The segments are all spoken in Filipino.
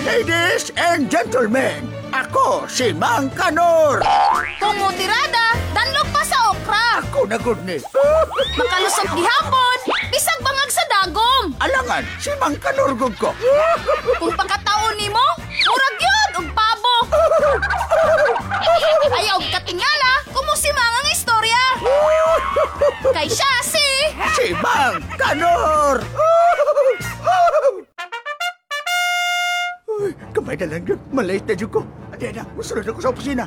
Ladies and gentlemen, ako si Mang Kanor. Tumutirada, danlog pa sa okra. Ako na good ni. Makalusot gihapon, bisag bangag sa dagom. Alangan, si Mang Kanor gud ko. Kung pagkataon nimo, murag yun og pabo. Ayaw katingala, kumusimang ang istorya. Kay siya Si Mang Kanor. Uy, kamay na lang yun. Malate na dyan ko. Adi na, musunod ako sa opisina.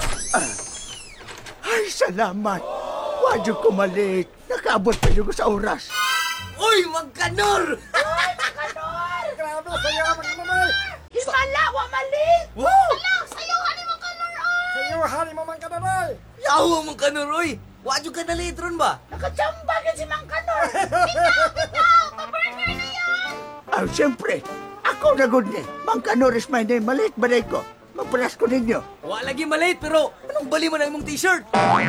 Ay, salamat. Wadyo ko malate. Nakaabot pa yun ko sa oras. Uy, magkanor! Grabe, sayo ka magmamay! Himala, wa mali. Wow! Ala, sayo ani mo kanor. Sayo, hari mo man ka na, boy! Yawa mong kanor, oy! Wadyo ka na litron ba? Nakachamba ka si Mang Kanor. Pa-burger na yan. Ah, siyempre. Ako na good ni. Mang Kanor is my name. Malate ba na ko? Magpalas ko ninyo. Wa lagi malate, pero anong bali mo na imong t-shirt?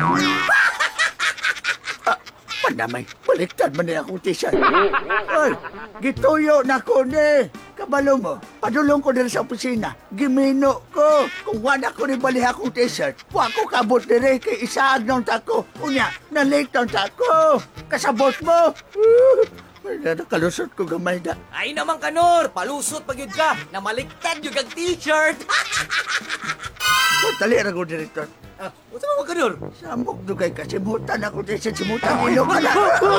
Panamay, baliktad man na akong t-shirt. Ay, gituyo na ko ni. Kabalo mo, padulong ko din sa opisina. Gimino ko. Kung wala ko ni bali akong t-shirt, wa ko kabot dire kay isaag ng tako. Unya, na-late ng tako. Kasabot mo. Wala na kalusot ko gamay na. Ay naman kanor, palusot pag yun ka, na maliktad yung kag t-shirt. Tali na ko, Direktor. Unsa mo kanor? Samok dugay kasi mutan ako din sa simutan. Ilo ka na.